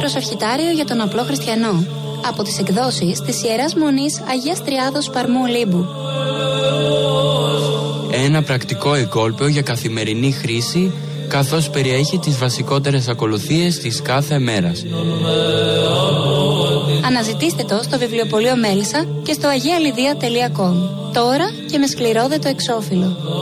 προσευχητάριο για τον απλό χριστιανό. Από τις εκδόσεις της Ιεράς Μονής Αγίας Τριάδος Παρμού Ολύμπου. Ένα πρακτικό εγκόλπαιο για καθημερινή χρήση, καθώς περιέχει τις βασικότερες ακολουθίες της κάθε μέρας. Αναζητήστε το στο βιβλιοπωλείο Μέλισσα και στο agialidea.com. Τώρα και με σκληρόδετο εξώφυλλο.